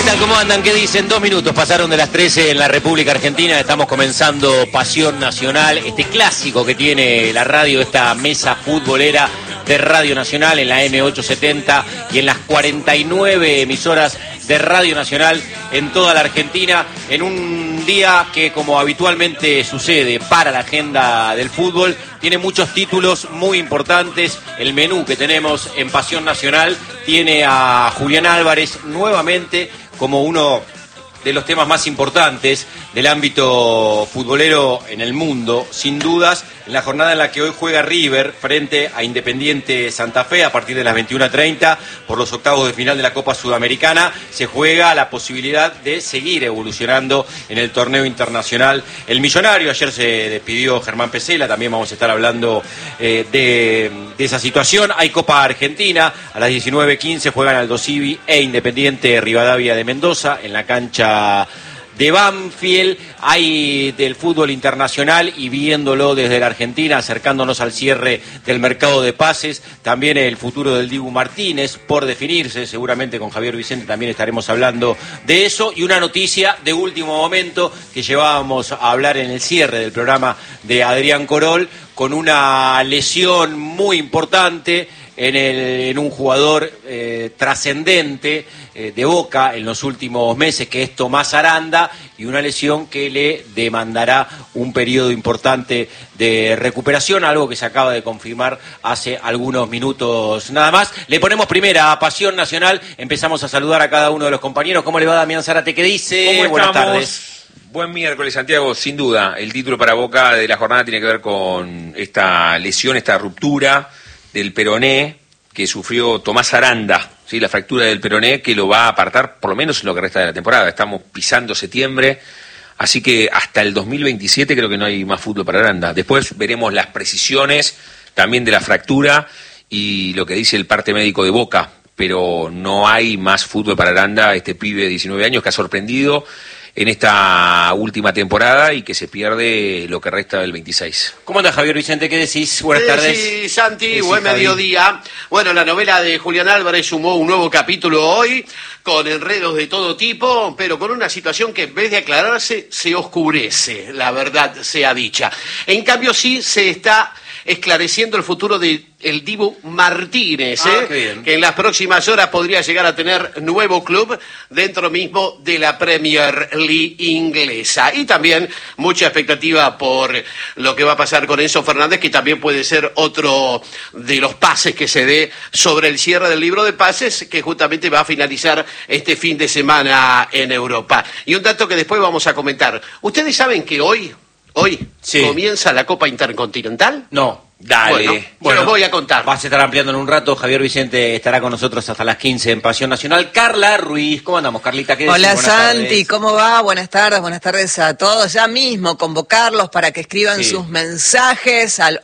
tal? ¿Cómo andan? ¿Qué dicen? 2 minutos pasaron de las 13 en la República Argentina. Estamos comenzando Pasión Nacional, este clásico que tiene la radio, esta mesa futbolera de Radio Nacional en la M870 y en las 49 emisoras de Radio Nacional en toda la Argentina, en un día que, como habitualmente sucede para la agenda del fútbol, tiene muchos títulos muy importantes. El menú que tenemos en Pasión Nacional tiene a Julián Álvarez nuevamente como uno de los temas más importantes del ámbito futbolero en el mundo, sin dudas, en la jornada en la que hoy juega River frente a Independiente Santa Fe a partir de las 21:30 por los octavos de final de la Copa Sudamericana. Se juega la posibilidad de seguir evolucionando en el torneo internacional. El Millonario, ayer se despidió Germán Pesela, también vamos a estar hablando de esa situación. Hay Copa Argentina, a las 19:15 juegan Aldo Civi e Independiente Rivadavia de Mendoza en la cancha de Banfield. Hay del fútbol internacional y viéndolo desde la Argentina, acercándonos al cierre del mercado de pases, también el futuro del Dibu Martínez por definirse, seguramente con Javier Vicente también estaremos hablando de eso, y una noticia de último momento que llevábamos a hablar en el cierre del programa de Adrián Corol, con una lesión muy importante en un jugador trascendente de Boca en los últimos meses, que es Tomás Aranda, y una lesión que le demandará un periodo importante de recuperación, algo que se acaba de confirmar hace algunos minutos nada más. Le ponemos primera a Pasión Nacional, empezamos a saludar a cada uno de los compañeros. ¿Cómo le va, Damián Zárate? ¿Qué dice? Buenas tardes. Buen miércoles, Santiago. Sin duda, el título para Boca de la jornada tiene que ver con esta lesión, esta ruptura del peroné que sufrió Tomás Aranda, ¿sí? La fractura del peroné que lo va a apartar por lo menos en lo que resta de la temporada. Estamos pisando septiembre, así que hasta el 2027 creo que no hay más fútbol para Aranda. Después veremos las precisiones también de la fractura y lo que dice el parte médico de Boca, pero no hay más fútbol para Aranda, este pibe de 19 años que ha sorprendido en esta última temporada y que se pierde lo que resta del 26. ¿Cómo anda, Javier Vicente? ¿Qué decís? Buenas tardes. Sí, Santi, buen mediodía. Bueno, la novela de Julián Álvarez sumó un nuevo capítulo hoy, con enredos de todo tipo, pero con una situación que en vez de aclararse, se oscurece, la verdad sea dicha. En cambio, sí se está esclareciendo el futuro de el Dibu Martínez, que en las próximas horas podría llegar a tener nuevo club dentro mismo de la Premier League inglesa. Y también mucha expectativa por lo que va a pasar con Enzo Fernández, que también puede ser otro de los pases que se dé sobre el cierre del libro de pases, que justamente va a finalizar este fin de semana en Europa. Y un dato que después vamos a comentar. ¿Ustedes saben que hoy sí comienza la Copa Intercontinental? No. Dale. Bueno, voy a contar. Vas a estar ampliando en un rato. Javier Vicente estará con nosotros hasta las 15 en Pasión Nacional. Carla Ruiz, ¿cómo andamos, Carlita? ¿Qué Hola, decís? Santi, ¿cómo va? Buenas tardes a todos. Ya mismo convocarlos para que escriban sus mensajes al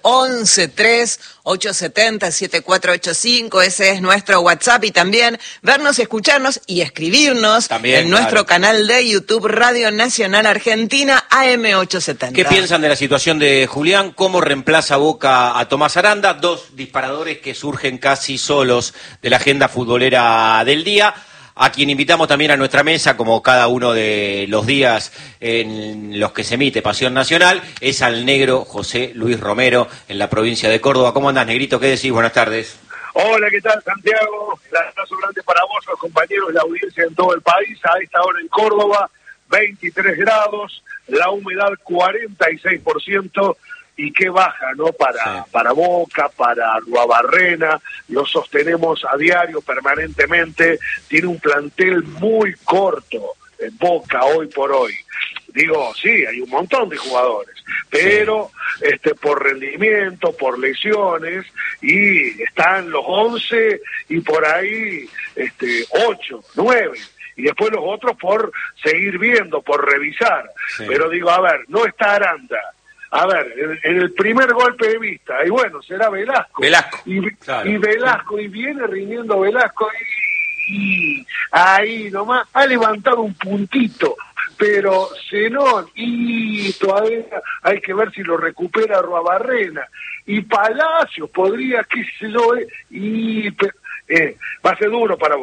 11-3-870-7485. Ese es nuestro WhatsApp, y también vernos, escucharnos y escribirnos también, en nuestro canal de YouTube Radio Nacional Argentina AM870. ¿Qué piensan de la situación de Julián? ¿Cómo reemplaza Boca a Tomás Aranda? Dos disparadores que surgen casi solos de la agenda futbolera del día, a quien invitamos también a nuestra mesa, como cada uno de los días en los que se emite Pasión Nacional, es al negro José Luis Romero, en la provincia de Córdoba. ¿Cómo andás, negrito? ¿Qué decís? Buenas tardes. Hola, ¿qué tal, Santiago? Un abrazo grande para vos, los compañeros de la audiencia en todo el país. A esta hora en Córdoba, 23 grados, la humedad 46%, y qué baja, ¿no? Para Boca, para Ruabarrena, lo sostenemos a diario, permanentemente. Tiene un plantel muy corto en Boca hoy por hoy. Digo, sí, hay un montón de jugadores, pero por rendimiento, por lesiones, y están los 11 y por ahí 8, 9. Y después los otros por seguir viendo, por revisar. Sí. Pero digo, a ver, no está Aranda. A ver, en el primer golpe de vista, y bueno, será Velasco. Claro. Y Velasco, y viene rindiendo Velasco, y ahí nomás ha levantado un puntito, pero Zenón, y todavía hay que ver si lo recupera Ruabarrena. Y Palacios podría, qué sé yo, y va a ser duro para Boca.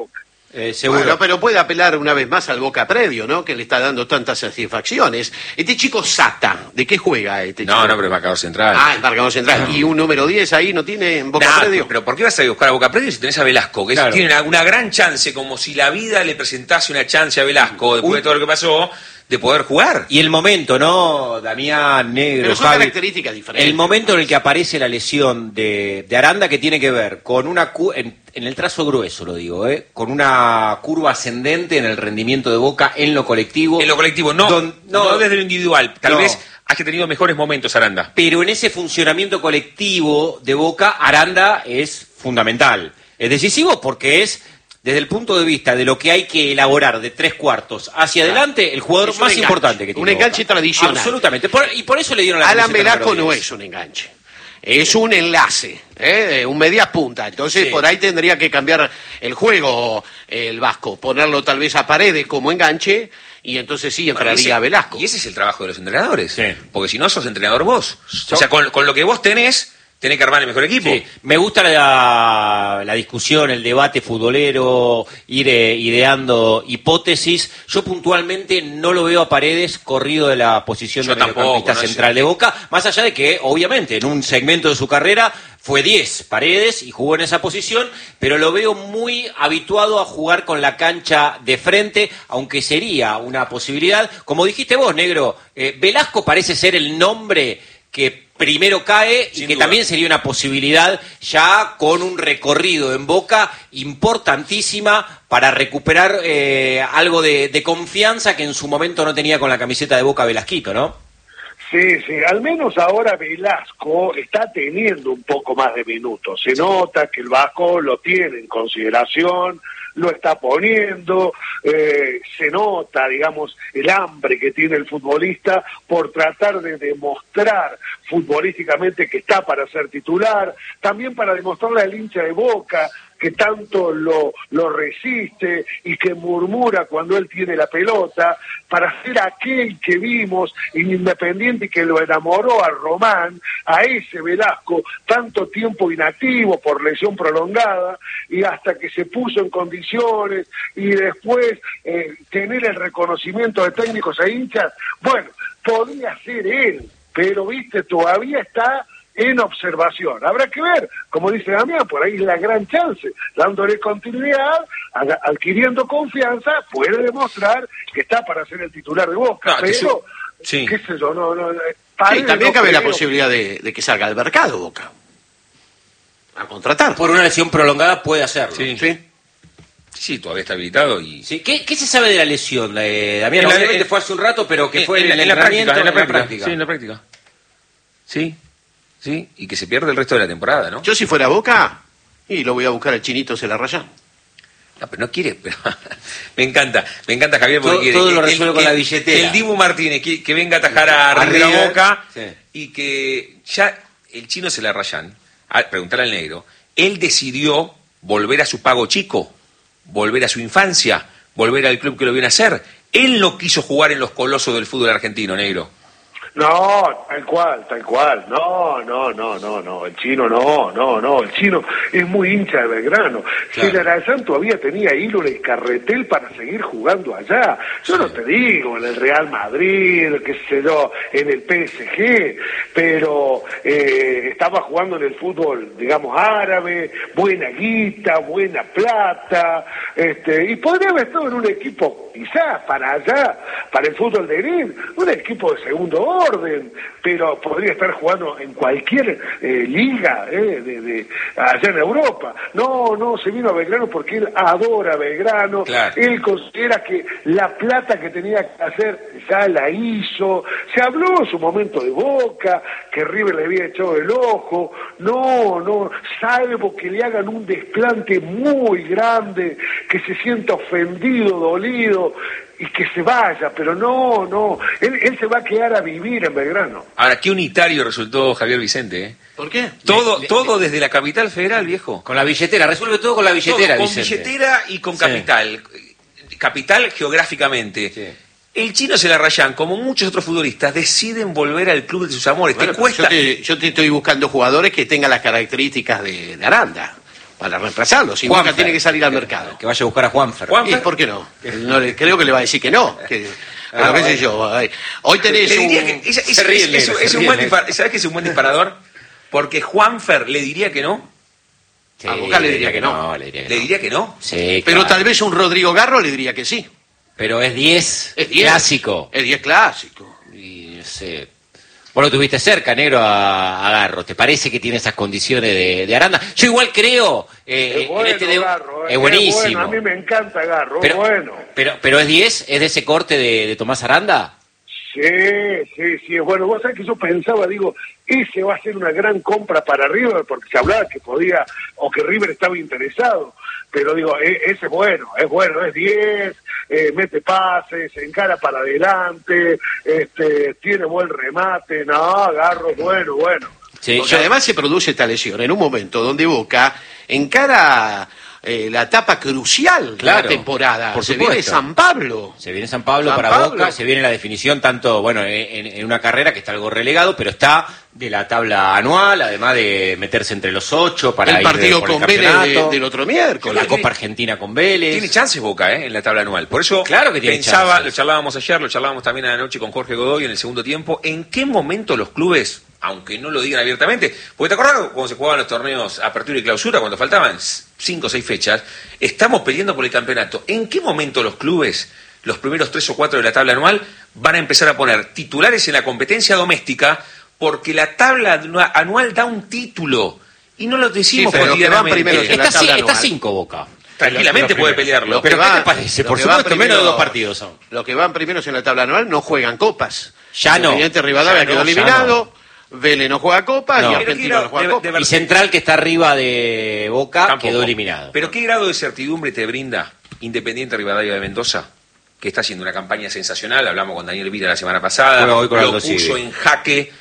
Seguro. Bueno, pero puede apelar una vez más al Boca Predio, ¿no? Que le está dando tantas satisfacciones. Este chico Sata, ¿de qué juega este chico? No, pero es marcador central. Ah, el marcador central. ¿Y un número 10 ahí no tiene en Boca Predio? Pero ¿por qué vas a buscar a Boca Predio si tenés a Velasco? Que Claro. tiene una gran chance, como si la vida le presentase una chance a Velasco, después de todo lo que pasó, de poder jugar. Y el momento, ¿no, Damián, Negro, Pero son Javi? características diferentes. El momento en el que aparece la lesión de Aranda, que tiene que ver con una en el trazo grueso, lo digo, con una curva ascendente en el rendimiento de Boca en lo colectivo. En lo colectivo, no desde lo individual. Tal vez haya tenido mejores momentos Aranda. Pero en ese funcionamiento colectivo de Boca, Aranda es fundamental. Es decisivo porque es, desde el punto de vista de lo que hay que elaborar de 3/4 hacia adelante, el jugador Es un más enganche, importante que tiene un enganche Boca. tradicional. Absolutamente. Y por eso le dieron la Alan camiseta Velasco número no 10. es un enganche. Es un enlace, un media punta. Entonces, Sí. por ahí tendría que cambiar el juego el Vasco. Ponerlo tal vez a Paredes como enganche y entonces sí entraría Velasco. Y ese es el trabajo de los entrenadores. Sí. Porque si no sos entrenador vos. O sea, con lo que vos tenés que armar el mejor equipo. Sí, me gusta la discusión, el debate futbolero, ir ideando hipótesis. Yo puntualmente no lo veo a Paredes corrido de la posición Yo de mediocampista tampoco, no central sé. de Boca, más allá de que, obviamente, en un segmento de su carrera fue 10 Paredes y jugó en esa posición, pero lo veo muy habituado a jugar con la cancha de frente, aunque sería una posibilidad. Como dijiste vos, Negro, Velasco parece ser el nombre que primero cae y Sin que duda. también sería una posibilidad ya con un recorrido en Boca importantísima para recuperar algo de confianza que en su momento no tenía con la camiseta de Boca Velasquito, ¿no? Sí, al menos ahora Velasco está teniendo un poco más de minutos. Se nota que el Vasco lo tiene en consideración, lo está poniendo, se nota, digamos, el hambre que tiene el futbolista por tratar de demostrar futbolísticamente que está para ser titular, también para demostrarle al hincha de Boca que tanto lo resiste y que murmura cuando él tiene la pelota, para ser aquel que vimos en Independiente y que lo enamoró a Román, a ese Velasco, tanto tiempo inactivo por lesión prolongada, y hasta que se puso en condiciones, y después tener el reconocimiento de técnicos e hinchas, bueno, podría ser él, pero viste, todavía está en observación. Habrá que ver, como dice Damián, por ahí es la gran chance, dándole continuidad, adquiriendo confianza, puede demostrar que está para ser el titular de Boca, pero, sí. qué sé yo, Sí, también cabe la creo. posibilidad de que salga al mercado Boca a contratar. Por una lesión prolongada puede hacerlo. Sí. Sí. Sí, todavía está habilitado y... Sí. ¿Qué se sabe de la lesión, Damián? En la- Obviamente fue hace un rato, pero que fue en el la entrenamiento, práctica, en la práctica. Sí, en la práctica. Sí, y que se pierde el resto de la temporada, ¿no? Yo si fuera Boca, y lo voy a buscar al Chinito Celarrayán. No, pero no quiere, pero me encanta Javier porque Todo- quiere todo lo resuelve con la billetera. El Dibu Martínez que venga a atajar a River, River Boca sí. y que ya el Chino Celarrayán, a preguntarle al Negro, él decidió volver a su pago chico, volver a su infancia, volver al club que lo viene a hacer. Él no quiso jugar en los colosos del fútbol argentino, Negro. No, tal cual, no, el Chino no, el Chino es muy hincha de Belgrano. Claro. Celarayán todavía tenía hilo en el carretel para seguir jugando allá. Yo no te digo en el Real Madrid, qué sé yo, en el PSG, pero estaba jugando en el fútbol, digamos, árabe, buena guita, buena plata, y podría haber estado en un equipo, quizás, para allá, para el fútbol de Green, un equipo de segundo orden, pero podría estar jugando en cualquier liga de allá en Europa. No, se vino a Belgrano porque él adora Belgrano, Claro. él considera que la plata que tenía que hacer ya la hizo, se habló en su momento de Boca, que River le había echado el ojo, no, salvo que le hagan un desplante muy grande, que se sienta ofendido, dolido, y que se vaya, pero no, él se va a quedar a vivir en Belgrano. Ahora, qué unitario resultó Javier Vicente, ¿eh? ¿Por qué? Todo desde la capital federal, viejo. Con la billetera, resuelve todo con la billetera, Todo, con Vicente. billetera y con Sí. capital. Capital geográficamente. Sí. El Chino Celarrayán, como muchos otros futbolistas, deciden volver al club de sus amores. Bueno, te cuesta. yo te estoy buscando jugadores que tengan las características de Aranda. para reemplazarlo. Si Boca tiene que salir al mercado. Que vaya a buscar a Juanfer. ¿Y por qué no? Creo que le va a decir que no. Pero qué sé yo. Hoy tenés ¿Sabes que es un buen disparador? Porque Juanfer le diría que no. Sí, a Boca le diría que no. Le diría que no. Sí, pero claro. tal vez un Rodrigo Garro le diría que sí. Pero es 10 clásico. Es 10 clásico. Y no sé. Vos lo tuviste cerca, negro, a Garro. ¿Te parece que tiene esas condiciones de Aranda? Yo igual creo... es bueno, Garro, es buenísimo. Bueno. A mí me encanta Garro, pero, bueno. Pero es 10, es de ese corte de Tomás Aranda. Sí, es bueno. Vos sabés que yo pensaba, digo, ese va a ser una gran compra para River, porque se hablaba que podía, o que River estaba interesado. Pero digo, ese es bueno, es 10, mete pases, encara para adelante, tiene buen remate, Garro, bueno. Sí, porque además se produce esta lesión en un momento donde Boca encara la etapa crucial de la temporada. Por se supuesto. viene San Pablo. Se viene San Pablo para Boca, se viene la definición tanto, bueno, en una carrera que está algo relegado, pero está de la tabla anual, además de meterse entre los 8 para el partido ir con Vélez del otro miércoles. La Copa Argentina con Vélez. Tiene chances Boca, en la tabla anual. Por eso claro que tiene pensaba, chances. lo charlábamos ayer, lo charlábamos también anoche con Jorge Godoy en el segundo tiempo, ¿en qué momento los clubes, aunque no lo digan abiertamente, porque te acordás cuando se jugaban los torneos Apertura y Clausura, cuando faltaban 5 o 6 fechas, estamos peleando por el campeonato? ¿En qué momento los clubes, los primeros 3 o 4 de la tabla anual, van a empezar a poner titulares en la competencia doméstica? Porque la tabla anual da un título y no lo decimos cotidianamente. Está 5 Boca. Tranquilamente puede pelearlo. ¿Pero qué te parece? Por supuesto, menos de 2 partidos son. Los que van primeros en la tabla anual no juegan copas. Ya no. Independiente Rivadavia quedó eliminado. Vélez no juega copas y Argentina no juega copas. Y Central, que está arriba de Boca, quedó eliminado. Pero ¿qué grado de certidumbre te brinda Independiente Rivadavia de Mendoza? Que está haciendo una campaña sensacional. Hablamos con Daniel Vila la semana pasada. Lo puso en jaque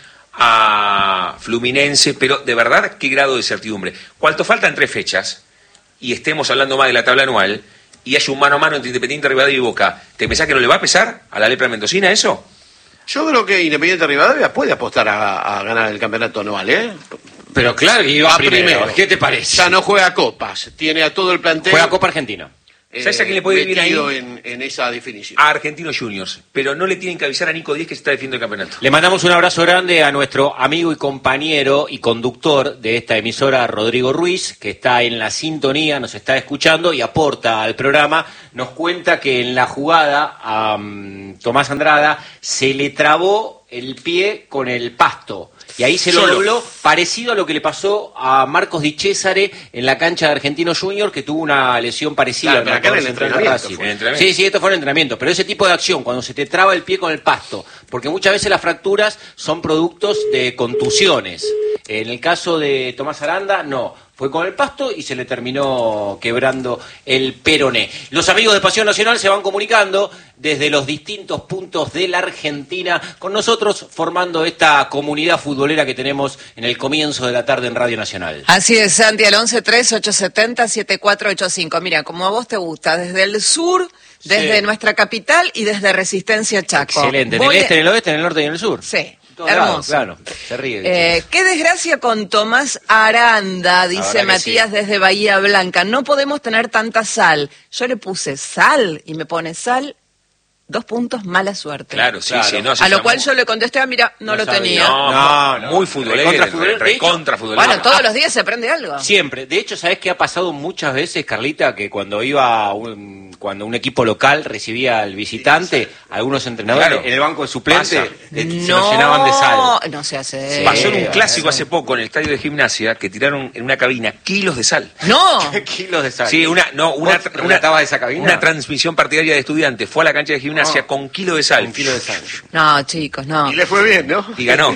a Fluminense. Pero de verdad, ¿qué grado de certidumbre? Cuanto faltan 3 fechas y estemos hablando más de la tabla anual y hay un mano a mano entre Independiente Rivadavia y Boca, ¿te pensás que no le va a pesar a la lepra mendocina eso? Yo creo que Independiente Rivadavia puede apostar a ganar el campeonato anual, ¿eh? Pero claro, y va primero. ¿Qué te parece? Ya no juega copas, tiene a todo el plantel. Juega Copa Argentina. ¿Sabes a quién le puede vivir ahí? En esa definición. A Argentinos Juniors. Pero no le tienen que avisar a Nico Díez que se está defendiendo el campeonato. Le mandamos un abrazo grande a nuestro amigo y compañero y conductor de esta emisora, Rodrigo Ruiz, que está en la sintonía, nos está escuchando y aporta al programa. Nos cuenta que en la jugada a Tomás Andrada se le trabó el pie con el pasto. Y ahí se lo dobló, parecido a lo que le pasó a Marcos Di Cesare en la cancha de Argentinos Juniors, que tuvo una lesión parecida. Claro, pero acá en el entrenamiento. Sí, esto fue en entrenamiento. Pero ese tipo de acción, cuando se te traba el pie con el pasto, porque muchas veces las fracturas son productos de contusiones. En el caso de Tomás Aranda, no. Fue con el pasto y se le terminó quebrando el peroné. Los amigos de Pasión Nacional se van comunicando desde los distintos puntos de la Argentina con nosotros, formando esta comunidad futbolera que tenemos en el comienzo de la tarde en Radio Nacional. Así es, Santi, al 11-3-870-7485. Mira, como a vos te gusta, desde el sur, desde nuestra capital y desde Resistencia Chaco. Excelente, en el este, en el oeste, en el norte y en el sur. Sí. Hermoso. Claro, se ríe. Qué desgracia con Tomás Aranda, dice Matías sí. Desde Bahía Blanca. No podemos tener tanta sal. Yo le puse sal y me pone sal, 2 puntos, mala suerte. Claro, sí, sí. No, a lo cual yo le contesté, mira, no lo sabía. tenía. No, muy futbolero. Recontra futbolero. Bueno, todos los días se aprende algo. Siempre. De hecho, ¿sabés qué ha pasado muchas veces, Carlita? Que cuando iba cuando un equipo local recibía al visitante, algunos entrenadores en el banco de suplentes se lo llenaban de sal. No se hace. Pasó en un clásico hace poco en el estadio de Gimnasia que tiraron en una cabina kilos de sal. ¡No! Kilos de sal. Sí, una de esa cabina. Una transmisión partidaria de estudiantes fue a la cancha de Gimnasia con kilo de sal. Un kilo de sal. No, chicos, no. Y le fue bien, ¿no? Y ganó.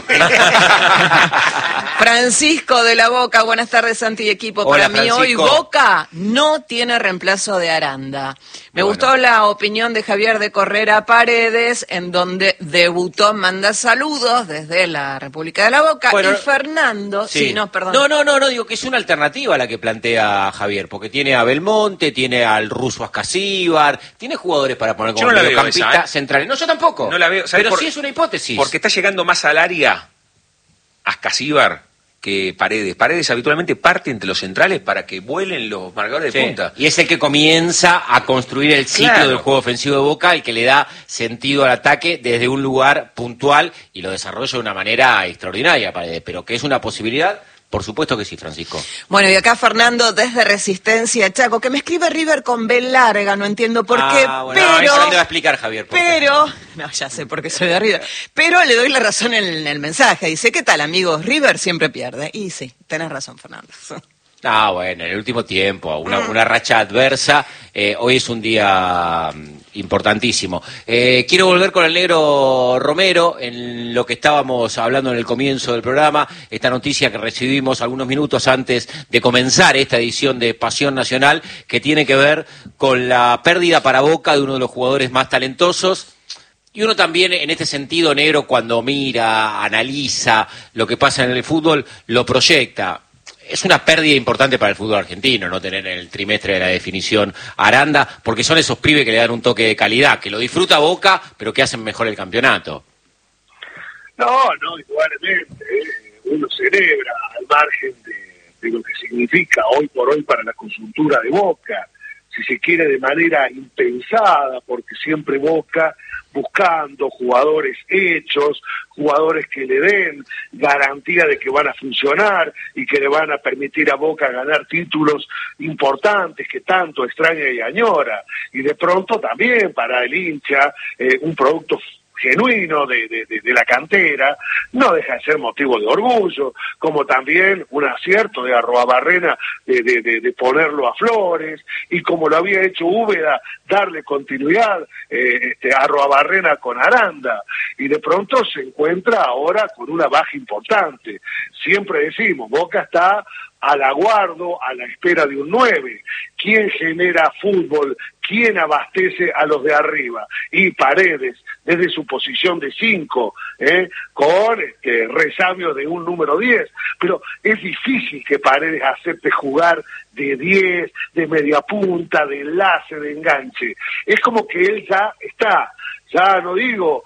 Francisco de la Boca, buenas tardes, Santi y equipo. Hola, para mí Francisco. hoy Boca no tiene reemplazo de Aranda. Me gustó la opinión de Javier de Correra Paredes, en donde debutó, manda saludos desde la República de la Boca. Bueno, y Fernando, perdón. No, digo que es una alternativa la que plantea Javier, porque tiene a Belmonte, tiene al ruso Ascasíbar, tiene jugadores para poner como mediocampista central. No, yo tampoco. No la veo. Pero sí es una hipótesis. Porque está llegando más al área Ascasíbar que Paredes. Paredes habitualmente parte entre los centrales para que vuelen los marcadores de punta. Y es el que comienza a construir el ciclo del juego ofensivo de Boca, el que le da sentido al ataque desde un lugar puntual y lo desarrolla de una manera extraordinaria, Paredes. Pero que es una posibilidad, por supuesto que sí, Francisco. Bueno, y acá Fernando desde Resistencia, Chaco, que me escribe River con B larga, no entiendo por qué, bueno, pero... ahora te va a explicar, Javier. Pero, no, ya sé por qué soy de River, pero le doy la razón en el mensaje. Dice, ¿qué tal, amigos? River siempre pierde. Y sí, tenés razón, Fernando. Bueno, en el último tiempo, una racha adversa. Hoy es un día importantísimo. Quiero volver con el negro Romero en lo que estábamos hablando en el comienzo del programa, esta noticia que recibimos algunos minutos antes de comenzar esta edición de Pasión Nacional, que tiene que ver con la pérdida para Boca de uno de los jugadores más talentosos. Y uno también, en este sentido, negro, cuando mira, analiza lo que pasa en el fútbol, lo proyecta. Es una pérdida importante para el fútbol argentino no tener en el trimestre de la definición a Aranda, porque son esos pibes que le dan un toque de calidad, que lo disfruta Boca, pero que hacen mejor el campeonato. No, igualmente, uno celebra al margen de lo que significa hoy por hoy para la conjuntura de Boca, si se quiere de manera impensada, porque siempre Boca buscando jugadores hechos, jugadores que le den garantía de que van a funcionar y que le van a permitir a Boca ganar títulos importantes que tanto extraña y añora. Y de pronto también para el hincha un producto genuino de la cantera, no deja de ser motivo de orgullo, como también un acierto de Arruabarrena de ponerlo a Flores, y como lo había hecho Úbeda, darle continuidad a Arruabarrena con Aranda, y de pronto se encuentra ahora con una baja importante. Siempre decimos, Boca está al aguardo, a la espera de un 9. ¿Quién genera fútbol? ¿Quién abastece a los de arriba? Y Paredes, desde su posición de 5, con resabio de un número 10. Pero es difícil que Paredes acepte jugar de 10, de media punta, de enlace, de enganche. Es como que él ya está, ya no digo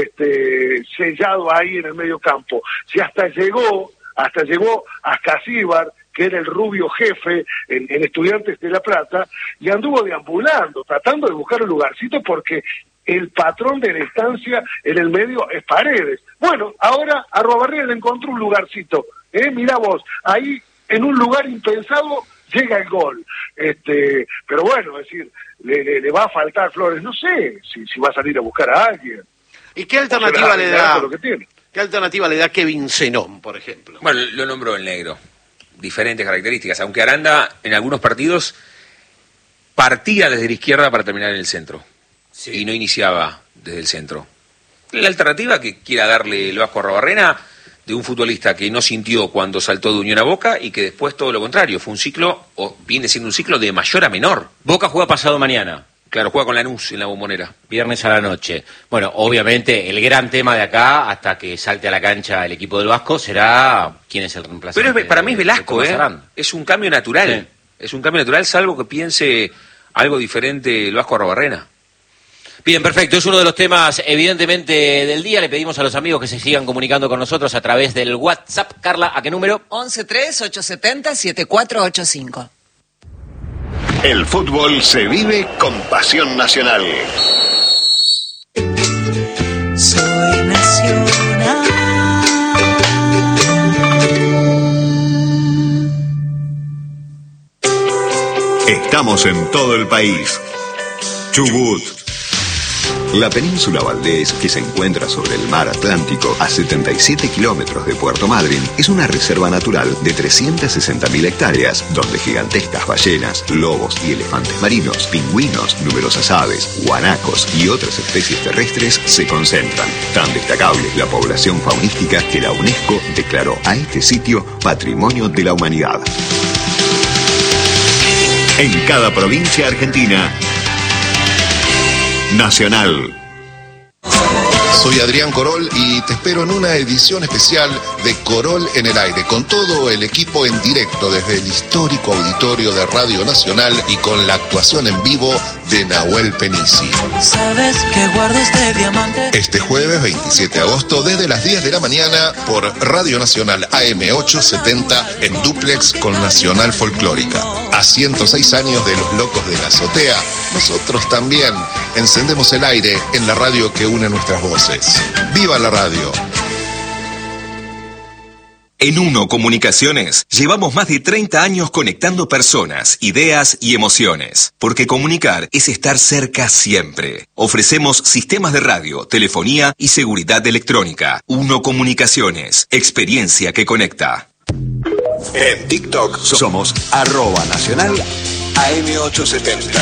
sellado ahí en el medio campo. Si hasta llegó a Casíbar, que era el rubio jefe en Estudiantes de La Plata, y anduvo deambulando, tratando de buscar un lugarcito, porque el patrón de la estancia en el medio es Paredes. Bueno, ahora a Arruabarrena le encontró un lugarcito, mirá vos, ahí en un lugar impensado llega el gol. Pero bueno, es decir, le va a faltar Flores, no sé si va a salir a buscar a alguien. ¿Y qué alternativa le da? ¿Qué alternativa le da Kevin Zenón, por ejemplo? Bueno, lo nombró el negro. Diferentes características, aunque Aranda en algunos partidos partía desde la izquierda para terminar en el centro, sí, y no iniciaba desde el centro. La alternativa que quiera darle el Vasco Arruabarrena de un futbolista que no sintió cuando saltó de Unión a Boca y que después todo lo contrario, fue un ciclo, o viene siendo un ciclo de mayor a menor. Boca juega pasado mañana. Claro, juega con Lanús en la Bombonera. Viernes a la noche. Bueno, obviamente el gran tema de acá, hasta que salte a la cancha el equipo del Vasco, será quién es el reemplazante. Pero para mí es Velasco, es un cambio natural. Sí. Es un cambio natural, salvo que piense algo diferente el Vasco Arruabarrena. Bien, perfecto. Es uno de los temas, evidentemente, del día. Le pedimos a los amigos que se sigan comunicando con nosotros a través del WhatsApp. Carla, ¿a qué número? 11-3-870-7485. El fútbol se vive con Pasión Nacional. Soy nacional. Estamos en todo el país. Chubut. La península Valdés, que se encuentra sobre el mar Atlántico a 77 kilómetros de Puerto Madryn, es una reserva natural de 360.000 hectáreas, donde gigantescas ballenas, lobos y elefantes marinos, pingüinos, numerosas aves, guanacos y otras especies terrestres se concentran. Tan destacable es la población faunística que la UNESCO declaró a este sitio Patrimonio de la Humanidad. En cada provincia argentina, Nacional. Soy Adrián Corol y te espero en una edición especial de Corol en el Aire, con todo el equipo en directo desde el histórico auditorio de Radio Nacional y con la actuación en vivo de Nahuel Penisi. Sabes que guardo este diamante. Este jueves 27 de agosto desde las 10 de la mañana por Radio Nacional AM870 en dúplex con Nacional Folclórica. A 106 años de Los Locos de la Azotea, nosotros también encendemos el aire en la radio que une nuestras voces. ¡Viva la radio! En Uno Comunicaciones llevamos más de 30 años conectando personas, ideas y emociones. Porque comunicar es estar cerca siempre. Ofrecemos sistemas de radio, telefonía y seguridad electrónica. Uno Comunicaciones, experiencia que conecta. En TikTok somos @nacional AM870.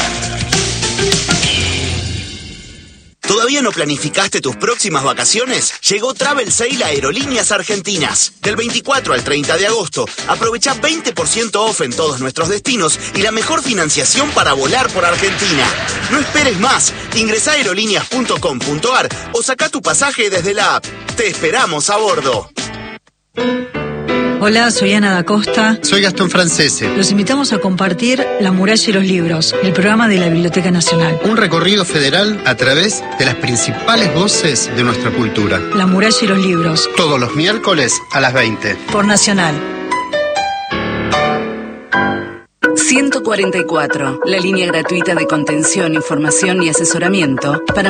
¿Todavía no planificaste tus próximas vacaciones? Llegó Travel Sale a Aerolíneas Argentinas. Del 24 al 30 de agosto, aprovecha 20% off en todos nuestros destinos y la mejor financiación para volar por Argentina. No esperes más. Ingresá a aerolíneas.com.ar o saca tu pasaje desde la app. Te esperamos a bordo. Hola, soy Ana da Costa. Soy Gastón Francese. Los invitamos a compartir La Muralla y los Libros, el programa de la Biblioteca Nacional. Un recorrido federal a través de las principales voces de nuestra cultura. La Muralla y los Libros. Todos los miércoles a las 20. Por Nacional. 144, la línea gratuita de contención, información y asesoramiento para